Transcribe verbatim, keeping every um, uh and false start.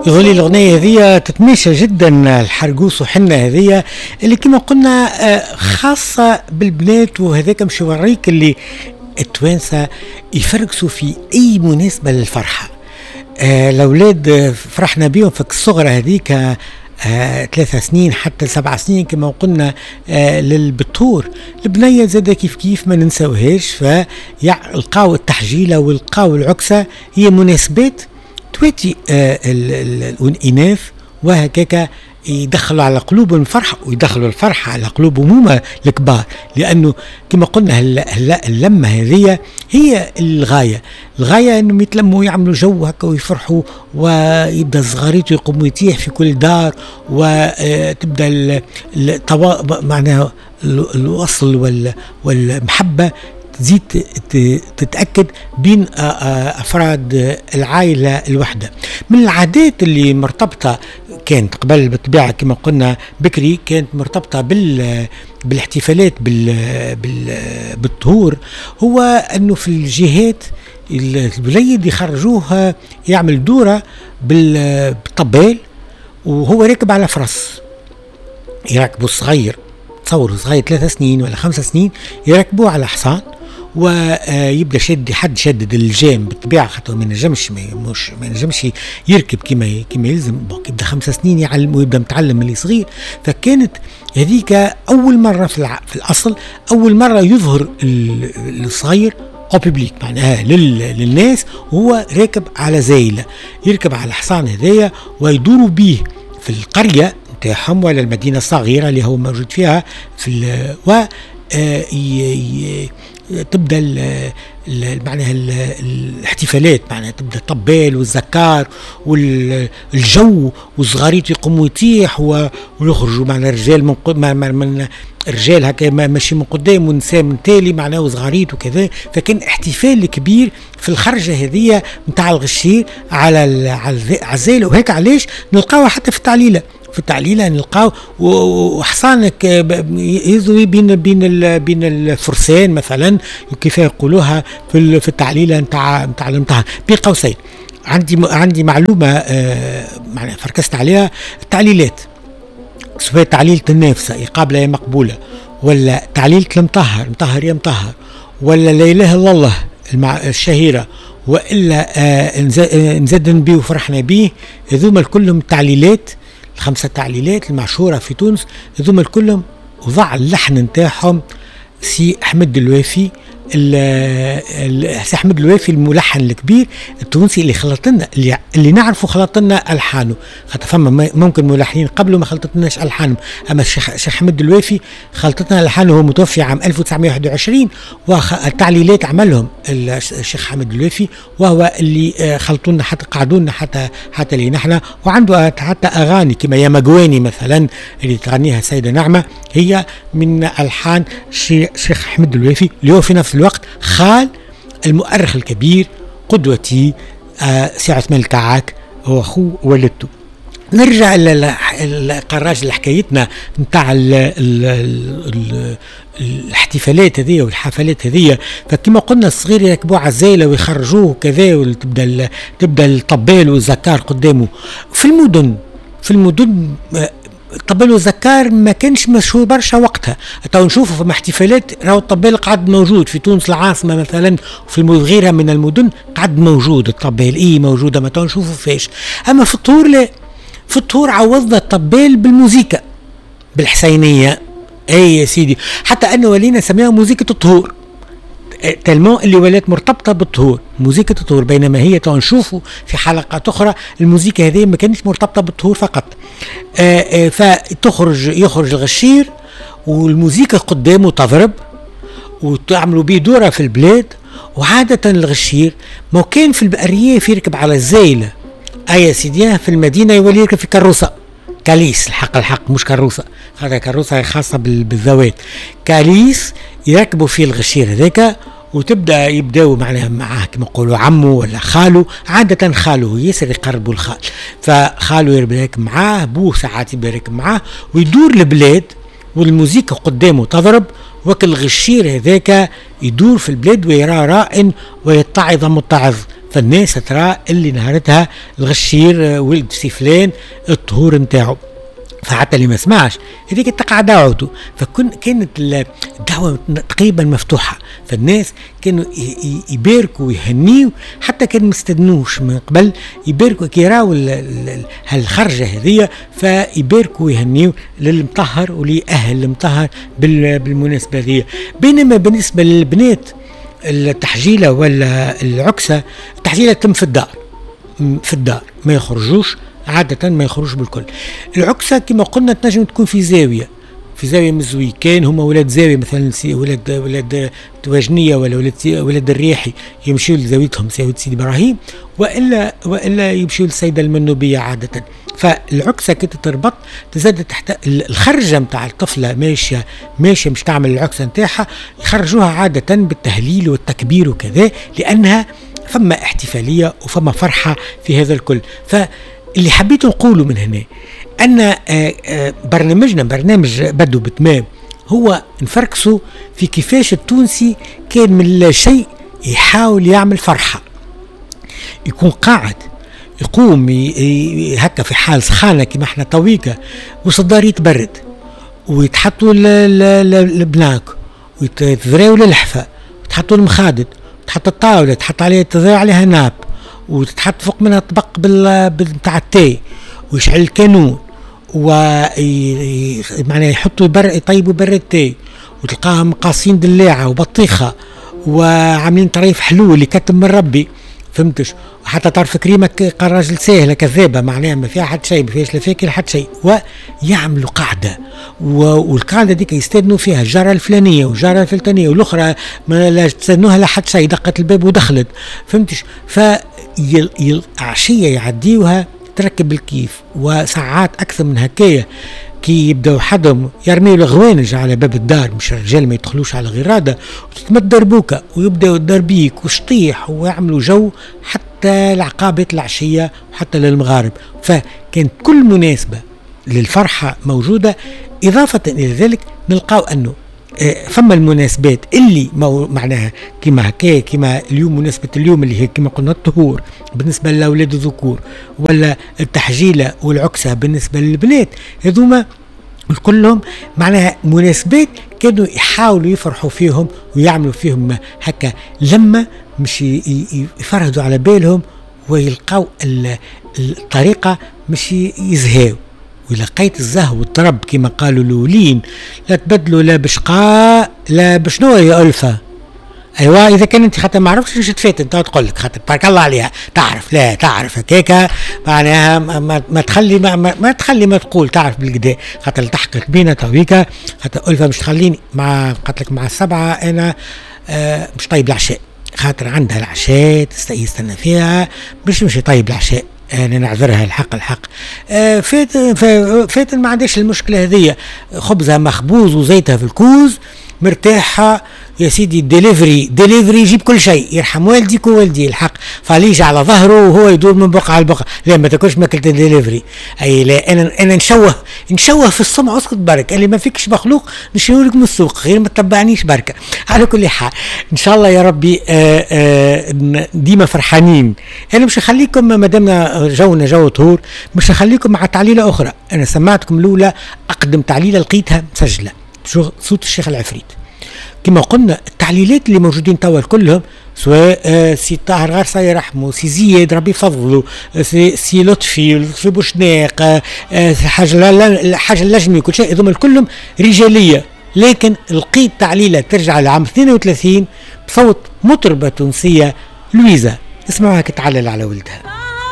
يقول لي الأغنية هذه تتماشى جدا الحرقوس وحنة هذه اللي كما قلنا خاصة بالبنات، وهذاك مش يوريك اللي التوانسة يفرقسوا في أي مناسبة للفرحة. آه الأولاد فرحنا بيهم في الصغرى هذيك آه ثلاثة سنين حتى سبع سنين كما قلنا آه للبطور. البنية زادة كيف كيف ما ننسوهاش، فيلقاو التحجيلة والقاو العكسة هي مناسبات تواتي آه الإناث، وهكاك يدخلوا على قلوبهم الفرحة ويدخلوا الفرحة على قلوبهم هما الكبار، لأنه كما قلنا اللمة هذه هي الغاية. الغاية أنهم يتلموا يعملوا جو هكا ويفرحوا، ويبدأ الصغاريت يقوموا يتيح في كل دار، وتبدأ معناها الوصل والمحبة تزيد تتأكد بين أفراد العائلة الوحدة. من العادات اللي مرتبطة كانت قبل بالطبيعة كما قلنا بكري، كانت مرتبطة بال بالاحتفالات بال بال بالطهور، هو أنه في الجهات الوليد يخرجوه يعمل دورة بالطبال وهو راكب على فرس، يركبوا الصغير، تصوروا صغير ثلاثة سنين ولا خمسة سنين يركبوه على حصان، ويبدا شد حد شدد الجام بالطبيعه خاطر ما ينجمش مش ما ينجمش يركب كما كما يلزم، يبدا خمسة سنين يعلم ويبدا متعلم من صغير. فكانت هذيك اول مره في, الع... في الاصل اول مره يظهر الصغير او بيبليك معناها لل... للناس وهو راكب على زايله، يركب على الحصان هذايا ويدوروا به في القريه نتاعهم ولا المدينه الصغيره اللي هو موجود فيها في ال... و آه ي... تبدا معناها الاحتفالات، معناها تبدا الطبال والزكار والجو والصغاريت يقوموا يطيح ويخرجوا معنا الرجال من, من الرجال هكا ماشي من قدام ونساء من تالي معناه وصغاريت وكذا. فكان احتفال كبير في الخرجه هذه نتاع الغشير على على الزايله، وهيك علاش نلقاوها حتى في التعليله في التعليله نلقاو وحصانك يزوي بين بين بين الفرسان مثلا كيف يقولوها في في التعليله نتاع نتاع الامتحان بين قوسين. عندي عندي معلومه آه معناها فركست عليها، التعليلات سواء تعليله النافسه يا قابله يا مقبوله، ولا تعليله المطهر مطهر يا مطهر، ولا لا اله الا الله الشهيره، والا آه نزاد بيه وفرحنا بيه، هذوما كلهم تعليلات الخمسة تعليلات المشهورة في تونس، هذوما كلهم وضع اللحن نتاعهم سي أحمد الوافي. سي أحمد الوافي الملحن الكبير التونسي اللي خلط لنا اللي, اللي نعرفه خلط لنا ألحانه، خاطر فما ممكن ملحنين قبله ما خلطتناش ألحانهم، أما الشيخ أحمد الوافي خلطتنا ألحانه، هو متوفي عام ألف وتسعمائة وواحد وعشرين، والتعليلات عملهم الشيخ أحمد الوافي، وهو اللي خلطونا حتى قعدونا حتى حتى لي نحن. وعنده حتى أغاني كما يا مجواني مثلا اللي تغنيها السيدة نعمة هي من ألحان الشيخ أحمد الوافي، اللي هو في نفس الوقت خال المؤرخ الكبير قدوتي آه سي عثمان الكعاك، هو أخوه ولدته. نرجع للقراج لحكايتنا نتاع الاحتفالات هذه والحفلات هذه. فكما قلنا الصغير يركبوه على الزايله ويخرجوه كذا، وتبدا تبدا الطبال والزكار قدامه. في المدن في المدن الطبال والزكار ما كانش مشهور برشا وقتها، تو نشوفوا في احتفالات راهو الطبال قعد موجود في تونس العاصمه مثلا، وفي غيرها من المدن قعد موجود الطبال ايه موجوده، ما تو نشوفوا فيش. اما في الطهور لا، في الطهور عوضنا الطبال بالموسيقى بالحسينيه، اي يا سيدي، حتى انه ولينا سميها موسيقى الطهور تلمو اللي ولات مرتبطه بالطهور، موسيقى الطهور، بينما هي نشوفوا في حلقات اخرى الموسيقى هذه ما كانتش مرتبطه بالطهور فقط. آآ آآ فتخرج يخرج الغشير والموسيقى قدامه تضرب وتعملوا بيه دوره في البلاد. وعاده الغشير ما كان في الارياف يركب على الزايله، اي سيدي في المدينه يولي يركب في كروسه كاليس، الحق الحق مش كروسه، هذا كروسه خاصه بالذوات، كاليس يركبوا فيه الغشير هذاك، وتبدا يبداوا معناها معاه كما يقولوا عمه ولا خاله، عاده خاله ياسر يقربوا الخال، فخاله يركب معاه، بوه ساعات يركب معاه، ويدور البلاد والموسيقى قدامه تضرب، وكل الغشير هذاك يدور في البلاد ويرى راء ويتعظ متعظ. فالناس ترى اللي نهارتها الغشير ولد سي فلان الطهور نتاعو، فحتى اللي ما سمعش هذيك تقع دعوته. فكن كانت الدعوه تقريبا مفتوحه، فالناس كانوا يباركوا ويهنيوا حتى كان مستدنوش من قبل، يباركوا كي يراو هالخرجه هذه فيباركوا ويهنيوا للمطهر ولأهل المطهر بالمناسبه هذه. بينما بالنسبه للبنات التحجيله ولا العكسه، التحجيله تم في الدار، في الدار ما يخرجوش عادة، ما يخرجوش بالكل. العكسة كما قلنا تنجم تكون في زاوية، في زاوية من الزوي، كان هما ولاد زاوية مثلا ولاد ولاد تواجنية ولا ولاد ولاد الرياحي يمشيوا لزاويتهم زاوية سيدي إبراهيم، وإلا وإلا يمشيوا للسيدة المنوبية عادة. فالعكسة كنت تربط تزاد تحت الخرجة متاع الطفلة ماشية ماشية مش تعمل العكسة نتاعها، يخرجوها عادة بالتهليل والتكبير وكذا، لأنها فما احتفالية وفما فرحة في هذا الكل. ف اللي حبيت نقوله من هنا أن برنامجنا برنامج بدو بتمام هو نفركسوا في كيفاش التونسي كان من لا شيء يحاول يعمل فرحة، يكون قاعد يقوم هكا في حال سخانة كما احنا طويقة وصدار يتبرد ويتحطوا البناك ويتذراوا للحفة ويتحطوا المخادد وتحط الطاولة تحط عليها تذرع عليها ناب وتتحط فوق منها طبق بتاع التاي ويشعل الكانون ومعناه يحطوا بر يطيبوا بر التاي وتلقاهم قاصين دلاعة وبطيخة وعاملين طريف حلو اللي كتم من ربي، فهمتش؟ وحتى طرف كريمة راجل ساهلة كذابة معناها ما فيها حد شيء، ما فيهاش لا فاكر حد شيء، ويعملوا قاعدة والقاعدة ديك يستدنوا فيها الجارة الفلانية والجارة الفلانية والأخرى ما لا تستدنوها لا حد شيء، دقت الباب ودخلت، فهمتش؟ فالعشية يعديوها تركب الكيف، وساعات أكثر من هكايا كي يبداو حدهم يرميوا الغوانج على باب الدار، مش الرجال ما يدخلوش على غرادة، وتتمد دربوكة ويبداو الدربيك وشطيح ويعملوا جو حتى العقابة العشية وحتى للمغارب. فكانت كل مناسبة للفرحة موجودة. إضافة إلى ذلك نلقاو أنه فما المناسبات اللي معناها كما هكايا كما اليوم مناسبة اليوم اللي هي كما قلنا الطهور بالنسبة للأولاد الذكور، ولا التحجيلة والعكسة بالنسبة للبنات، هذوما كلهم معناها مناسبات كانوا يحاولوا يفرحوا فيهم ويعملوا فيهم هكا لما مش يفرهدوا على بالهم ويلقاو الطريقة مش يزهاو. ولقيت الزهو والطرب كما قالوا الأولين لا تبدلوا لا بشقاء لا بشنو يا ألفة. ايوه اذا كان انت خاطر ما عرفتش واش تفات انت تقول لك خاطر بارك الله عليها تعرف لا تعرف هكاكا معناها ما, ما تخلي ما, ما, ما تخلي ما تقول تعرف بالكدا خاطر تحقق بينا تويكا خاطر ألفة مش تخليني مع قالت لك مع السبعه انا آه مش طيب العشاء خاطر عندها العشاء تستنى فيها مش مش طيب العشاء انا نعذرها الحق الحق آه فات فات ما عندهاش المشكله هذه خبزها مخبوز وزيتها في الكوز مرتاحه يا سيدي ديليفري ديليفري يجيب كل شيء يرحم والديك ووالدي الحق فليش على ظهره وهو يدور من بقعه لبقعه لا ما تاكلش ماكله ديليفري اي لا انا انا نشوه نشوه في السمع اسكت برك اللي ما فيكش مخلوق نشيله لك من السوق غير ما تتبعنيش بركه على كل حال ان شاء الله يا ربي آآ آآ ديما فرحانين. انا مش هخليكم ما دامنا جونا جو طهور مش هخليكم مع تعليله اخرى. انا سمعتكم الاولى اقدم تعليله لقيتها مسجله صوت الشيخ العفريت كما قلنا. التعليلات اللي موجودين توا كلهم سواء آه سي طاهر غارسة يرحمه سي زياد ربي فضله سي, سي لطفي لطفي بوشناق آه حاجة الحاجة اللجمي كل شيء هذوما كلهم رجالية، لكن لقيت تعليلة ترجع لعام اثنين وثلاثين بصوت مطربة تونسية لويزا اسمعوها كتعلل على ولدها.